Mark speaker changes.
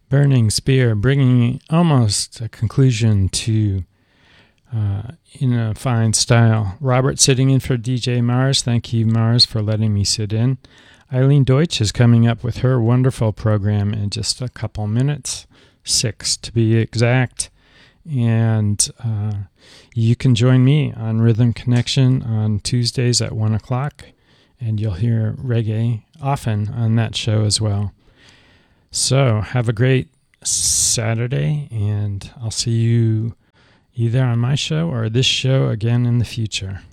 Speaker 1: Burning Spear, bringing almost a conclusion to in a fine style. Robert sitting in for DJ Mars. Thank you, Mars, for letting me sit in. Eileen Deutsch is coming up with her wonderful program in just a couple minutes, 6 to be exact. And you can join me on Rhythm Connection on Tuesdays at 1 o'clock, and you'll hear reggae often on that show as well. So have a great Saturday, and I'll see you either on my show or this show again in the future.